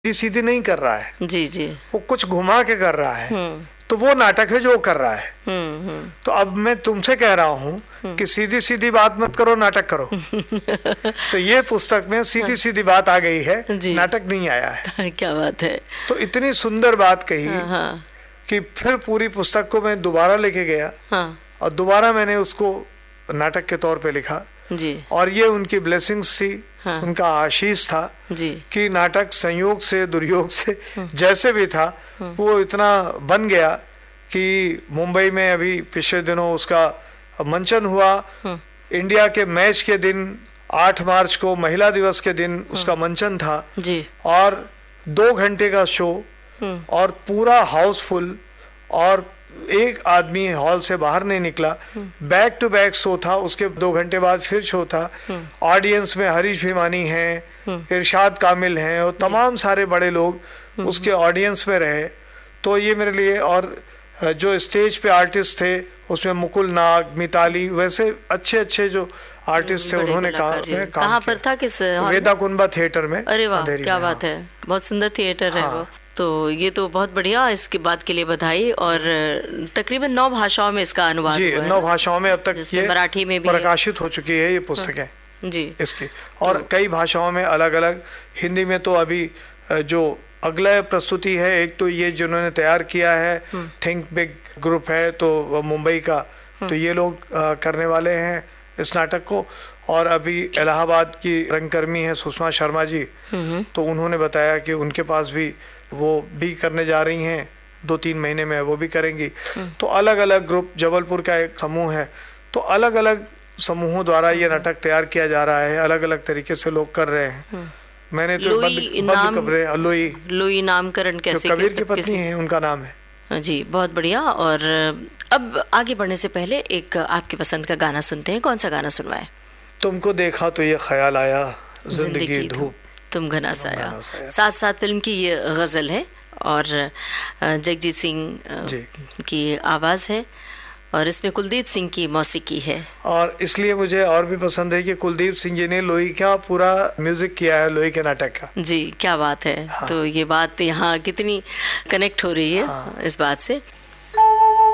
सीधी सीधी नहीं कर रहा है, जी जी, वो कुछ घुमा के कर रहा है, तो वो नाटक है जो कर रहा है। तो अब मैं तुमसे कह रहा हूँ कि सीधी सीधी बात मत करो, नाटक करो। तो ये पुस्तक में सीधी सीधी बात आ गई है, नाटक नहीं आया है। क्या बात है। तो इतनी सुंदर बात कही कि फिर पूरी पुस्तक को मैं दोबारा लेके गया और दोबारा मैंने उसको नाटक के तौर पे लिखा जी। और ये उनकी ब्लेसिंग्स थी, उनका आशीष था जी। कि नाटक संयोग से दुर्योग से जैसे भी था वो इतना बन गया कि मुंबई में अभी पिछले दिनों उसका मंचन हुआ। इंडिया के मैच के दिन 8 मार्च को महिला दिवस के दिन उसका मंचन था जी। और 2 घंटे का शो और पूरा हाउसफुल और एक आदमी हॉल से बाहर नहीं निकला। बैक टू बैक शो था, उसके 2 घंटे बाद फिर शो था। ऑडियंस में हरीश भिमानी हैं, इरशाद कामिल हैं और तमाम सारे बड़े लोग उसके ऑडियंस में रहे। तो ये मेरे लिए, और जो स्टेज पे आर्टिस्ट थे उसमें मुकुल नाग, मिताली, वैसे अच्छे अच्छे जो आर्टिस्ट थे उन्होंने कहाँ पर था, किस वेदा कुंबा थिएटर में। अरे वाह, क्या बात है, बहुत सुंदर थिएटर है वो। तो ये तो बहुत बढ़िया, इसके बाद के लिए बधाई। और तकरीबन 9 भाषाओं में इसका अनुवाद जी, हुआ है। 9 भाषाओं में अब तक ये मराठी में भी प्रकाशित हो चुकी है ये पुस्तकें जी इसकी, और कई भाषाओं में अलग अलग। हिंदी में तो अभी जो अगला प्रस्तुति है, एक तो ये जिन्होंने तैयार किया है थिंक बिग ग्रुप है, तो मुंबई का, तो ये लोग करने वाले हैं इस नाटक को। और अभी इलाहाबाद की रंगकर्मी है सुषमा शर्मा जी, तो उन्होंने बताया कि उनके पास भी वो भी करने जा रही हैं, 2-3 महीने में वो भी करेंगी। तो अलग अलग ग्रुप, जबलपुर का एक समूह है, तो अलग अलग समूहों द्वारा ये नाटक तैयार किया जा रहा है, अलग अलग तरीके से लोग कर रहे हैं। मैंने तो बंद कब्रें, लुई नामकरण कैसे, कबीर की पत्नी है, उनका नाम है जी। बहुत बढ़िया। और अब आगे बढ़ने से पहले एक आपकी पसंद का गाना सुनते हैं। कौन सा गाना सुनवाए? तुमको देखा तो ये ख्याल आया, जिंदगी धूप तुम घना साया। साथ साथ फिल्म की ये गजल है और जगजीत सिंह की आवाज है और इसमें कुलदीप सिंह की मौसीकी है। और इसलिए मुझे और भी पसंद है कि कुलदीप सिंह जी ने लोई का पूरा म्यूजिक किया है, लोई के नाटक का। जी, क्या बात है। तो ये बात यहाँ कितनी कनेक्ट हो रही है इस बात से।